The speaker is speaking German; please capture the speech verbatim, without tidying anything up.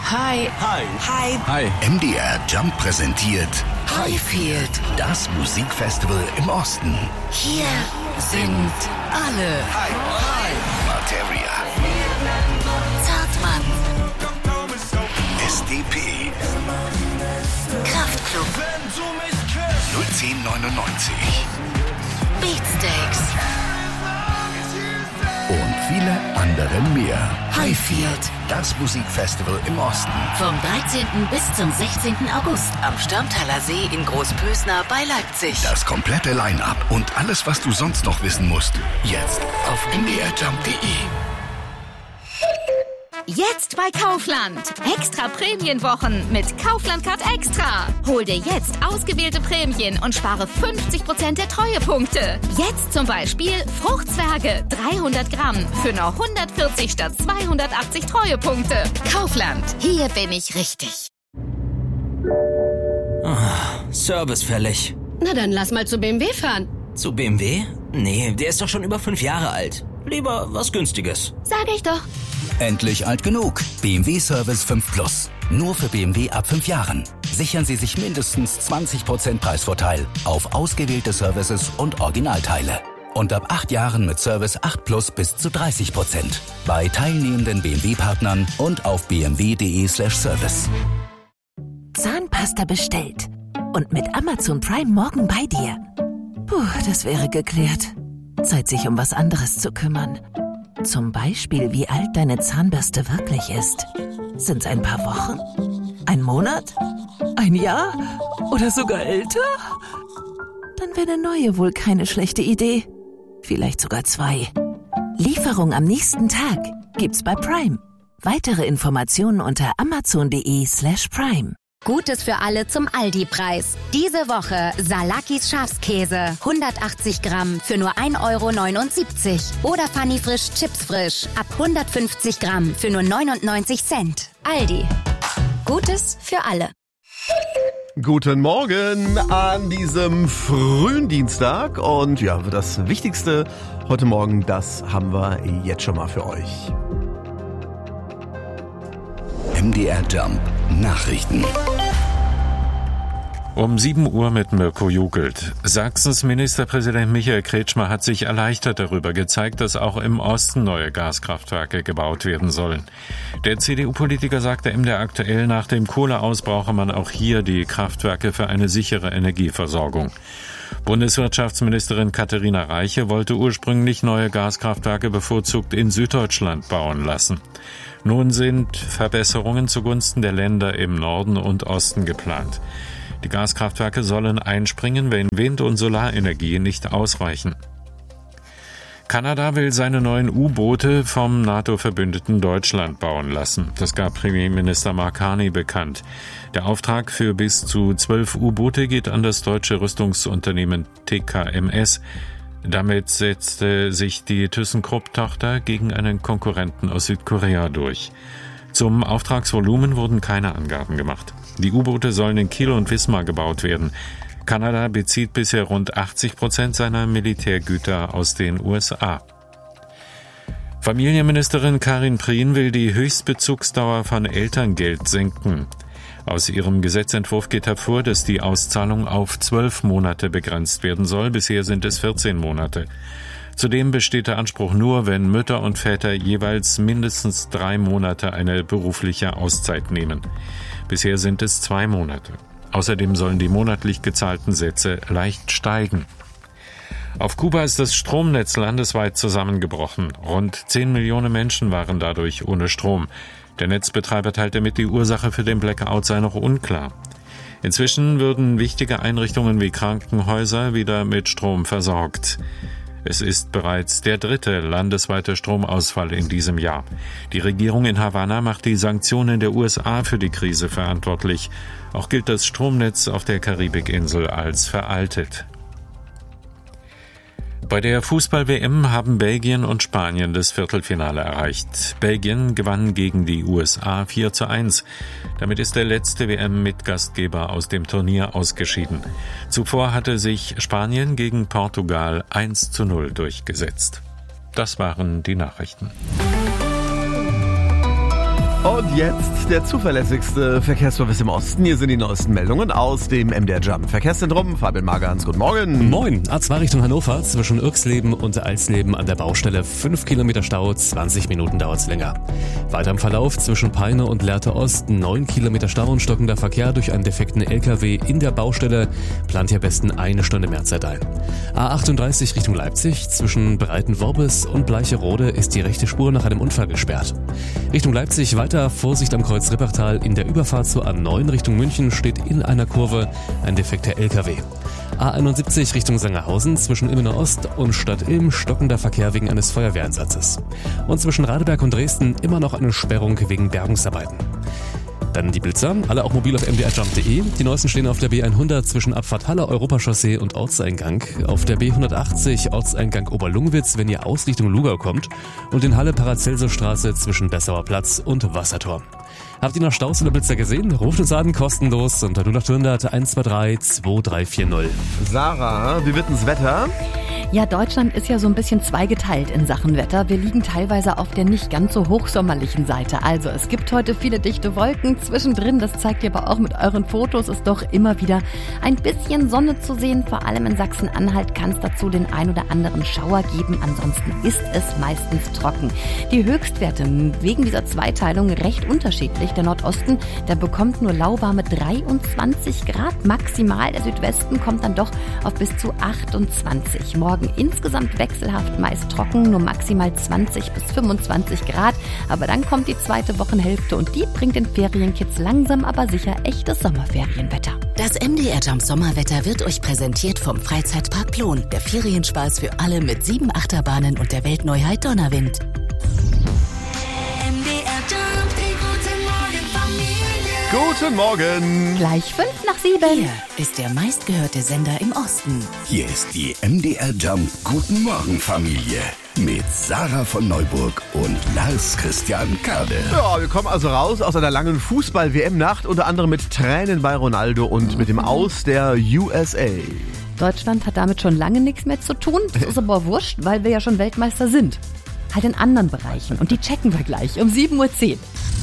Hi. Hi. Hi. Hi. M D R Jump präsentiert Highfield, das Musikfestival im Osten. hier sind alle. Hi. Hi. Materia, Zartmann, S D P, Kraftklub, null zehn neunundneunzig Beatsteaks, und viele andere mehr. Highfield. Das Musikfestival im Osten. Vom dreizehnten bis zum sechzehnten August am Stammtaler See in Großpösner bei Leipzig. Das komplette Line-Up und alles, was du sonst noch wissen musst. Jetzt auf m d r jump punkt d e. Jetzt bei Kaufland. Extra Prämienwochen mit Kaufland Card Extra. Hol dir jetzt ausgewählte Prämien und spare fünfzig Prozent der Treuepunkte. Jetzt zum Beispiel Fruchtzwerge dreihundert Gramm für nur hundertvierzig statt zweihundertachtzig Treuepunkte. Kaufland. Hier bin ich richtig. Oh, Service fällig. Na dann lass mal zu B M W fahren. Zu B M W? Nee, der ist doch schon über fünf Jahre alt. Lieber was Günstiges. Sag ich doch. Endlich alt genug. B M W Service fünf Plus. Nur für B M W ab fünf Jahren. Sichern Sie sich mindestens zwanzig Prozent Preisvorteil auf ausgewählte Services und Originalteile. Und ab acht Jahren mit Service acht Plus bis zu dreißig Prozent. Bei teilnehmenden B M W-Partnern und auf b m w punkt d e slash service. Zahnpasta bestellt. Und mit Amazon Prime morgen bei dir. Puh, das wäre geklärt. Zeit, sich um was anderes zu kümmern. Zum Beispiel, wie alt deine Zahnbürste wirklich ist. Sind's ein paar Wochen? Ein Monat? Ein Jahr? Oder sogar älter? Dann wäre eine neue wohl keine schlechte Idee. Vielleicht sogar zwei. Lieferung am nächsten Tag gibt's bei Prime. Weitere Informationen unter amazon punkt d e slash prime. Gutes für alle zum Aldi-Preis. Diese Woche Salakis Schafskäse, hundertachtzig Gramm für nur ein Euro neunundsiebzig. Oder Funny Frisch Chips Frisch ab hundertfünfzig Gramm für nur neunundneunzig Cent. Aldi. Gutes für alle. Guten Morgen an diesem frühen Dienstag. Und ja, das Wichtigste heute Morgen, das haben wir jetzt schon mal für euch. M D R Jump Nachrichten. Um sieben Uhr mit Mirko Jugelt. Sachsens Ministerpräsident Michael Kretschmer hat sich erleichtert darüber gezeigt, dass auch im Osten neue Gaskraftwerke gebaut werden sollen. Der C D U-Politiker sagte M D R aktuell, nach dem Kohleaus brauche man auch hier die Kraftwerke für eine sichere Energieversorgung. Bundeswirtschaftsministerin Katharina Reiche wollte ursprünglich neue Gaskraftwerke bevorzugt in Süddeutschland bauen lassen. Nun sind Verbesserungen zugunsten der Länder im Norden und Osten geplant. Die Gaskraftwerke sollen einspringen, wenn Wind- und Solarenergie nicht ausreichen. Kanada will seine neuen U-Boote vom NATO-Verbündeten Deutschland bauen lassen. Das gab Premierminister Mark Carney bekannt. Der Auftrag für bis zu zwölf U-Boote geht an das deutsche Rüstungsunternehmen T K M S. Damit setzte sich die ThyssenKrupp-Tochter gegen einen Konkurrenten aus Südkorea durch. Zum Auftragsvolumen wurden keine Angaben gemacht. Die U-Boote sollen in Kiel und Wismar gebaut werden. Kanada bezieht bisher rund achtzig Prozent seiner Militärgüter aus den U S A. Familienministerin Karin Prien will die Höchstbezugsdauer von Elterngeld senken. Aus ihrem Gesetzentwurf geht hervor, dass die Auszahlung auf zwölf Monate begrenzt werden soll. Bisher sind es vierzehn Monate. Zudem besteht der Anspruch nur, wenn Mütter und Väter jeweils mindestens drei Monate eine berufliche Auszeit nehmen. Bisher sind es zwei Monate. Außerdem sollen die monatlich gezahlten Sätze leicht steigen. Auf Kuba ist das Stromnetz landesweit zusammengebrochen. Rund zehn Millionen Menschen waren dadurch ohne Strom. Der Netzbetreiber teilte mit, die Ursache für den Blackout sei noch unklar. Inzwischen würden wichtige Einrichtungen wie Krankenhäuser wieder mit Strom versorgt. Es ist bereits der dritte landesweite Stromausfall in diesem Jahr. Die Regierung in Havanna macht die Sanktionen der U S A für die Krise verantwortlich. Auch gilt das Stromnetz auf der Karibikinsel als veraltet. Bei der Fußball-W M haben Belgien und Spanien das Viertelfinale erreicht. Belgien gewann gegen die U S A vier zu eins. Damit ist der letzte W M-Mitgastgeber aus dem Turnier ausgeschieden. Zuvor hatte sich Spanien gegen Portugal eins zu null durchgesetzt. Das waren die Nachrichten. Und jetzt der zuverlässigste Verkehrsservice im Osten. Hier sind die neuesten Meldungen aus dem M D R Jump Verkehrszentrum. Fabian Magans, guten Morgen. Moin. A zwei Richtung Hannover zwischen Irksleben und Alsleben an der Baustelle. fünf Kilometer Stau, zwanzig Minuten dauert's länger. Weiter im Verlauf zwischen Peine und Lehrte Ost. neun Kilometer Stau und stockender Verkehr durch einen defekten L K W in der Baustelle. Plant hier besten eine Stunde mehr Zeit ein. A achtunddreißig Richtung Leipzig zwischen Breitenworbis und Bleicherode ist die rechte Spur nach einem Unfall gesperrt. Richtung Leipzig weiter Vorsicht am Kreuz Rippertal. In der Überfahrt zur A neun Richtung München steht in einer Kurve ein defekter L K W. A einundsiebzig Richtung Sangerhausen zwischen Ilmenau Ost und Stadt Ilm stockender Verkehr wegen eines Feuerwehreinsatzes. Und zwischen Radeberg und Dresden immer noch eine Sperrung wegen Bergungsarbeiten. Dann die Blitzer, alle auch mobil auf m d r jump punkt d e. Die neuesten stehen auf der B hundert zwischen Abfahrt Halle, Europachaussee und Ortseingang. Auf der B hundertachtzig Ortseingang Oberlungwitz, wenn ihr aus Richtung Lugau kommt. Und in Halle Paracelsusstraße zwischen Bessauer Platz und Wassertor. Habt ihr noch Staus oder Blitzer gesehen? Ruft uns an, kostenlos unter null acht hundert eins zwei drei zwei drei vier null. Sarah, wie wird denn das Wetter? Ja, Deutschland ist ja so ein bisschen zweigeteilt in Sachen Wetter. Wir liegen teilweise auf der nicht ganz so hochsommerlichen Seite. Also es gibt heute viele dichte Wolken. Zwischendrin, das zeigt ihr aber auch mit euren Fotos, ist doch immer wieder ein bisschen Sonne zu sehen. Vor allem in Sachsen-Anhalt kann es dazu den ein oder anderen Schauer geben. Ansonsten ist es meistens trocken. Die Höchstwerte wegen dieser Zweiteilung recht unterschiedlich. Der Nordosten, der bekommt nur lauwarme dreiundzwanzig Grad maximal. Der Südwesten kommt dann doch auf bis zu achtundzwanzig. Morgen insgesamt wechselhaft, meist trocken, nur maximal zwanzig bis fünfundzwanzig Grad. Aber dann kommt die zweite Wochenhälfte und die bringt den Ferienkids langsam aber sicher echtes Sommerferienwetter. Das M D R Jump Sommerwetter wird euch präsentiert vom Freizeitpark Plon. Der Ferienspaß für alle mit sieben Achterbahnen und der Weltneuheit Donnerwind. Guten Morgen. Gleich fünf nach sieben. Hier ist der meistgehörte Sender im Osten. Hier ist die M D R Jump Guten Morgen Familie mit Sarah von Neuburg und Lars Christian Kade. Ja, wir kommen also raus aus einer langen Fußball-W M-Nacht, unter anderem mit Tränen bei Ronaldo und mit dem Aus der U S A. Deutschland hat damit schon lange nichts mehr zu tun. Das ist aber wurscht, weil wir ja schon Weltmeister sind. Halt in anderen Bereichen. Und die checken wir gleich um sieben Uhr zehn.